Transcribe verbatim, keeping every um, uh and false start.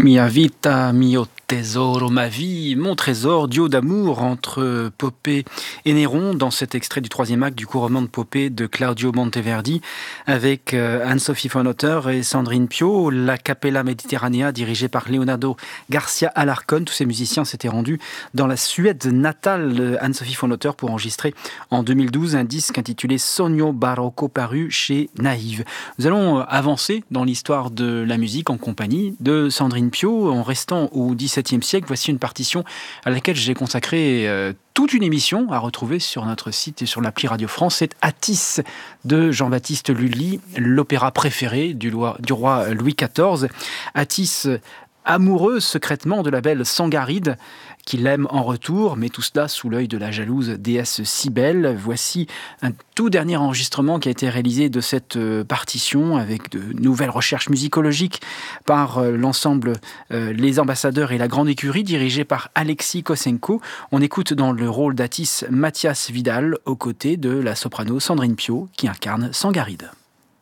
Mia vita, mio tesoro, ma vie, mon trésor, duo d'amour entre Popée et Néron dans cet extrait du troisième acte du court roman de Popée de Claudio Monteverdi avec euh, Anne-Sophie von Otter et Sandrine Pio, la Capella Mediterranea dirigée par Leonardo Garcia Alarcón. Tous ces musiciens s'étaient rendus dans la Suède natale de Anne-Sophie von Otter pour enregistrer en deux mille douze un disque intitulé Sogno Barocco paru chez Naïve. Nous allons avancer dans l'histoire de la musique en compagnie de Sandrine Pio en restant au dix-septième siècle. Voici une partition à laquelle j'ai consacré euh, toute une émission à retrouver sur notre site et sur l'appli Radio France. C'est Attis de Jean-Baptiste Lully, l'opéra préféré du, loi, du roi Louis quatorze. Attis, amoureux secrètement de la belle Sangaride, qui l'aime en retour, mais tout cela sous l'œil de la jalouse déesse Cybèle. Voici un tout dernier enregistrement qui a été réalisé de cette partition avec de nouvelles recherches musicologiques par l'ensemble euh, Les Ambassadeurs et la Grande Écurie, dirigé par Alexis Kosenko. On écoute dans le rôle d'Attis Mathias Vidal, aux côtés de la soprano Sandrine Pio, qui incarne Sangaride.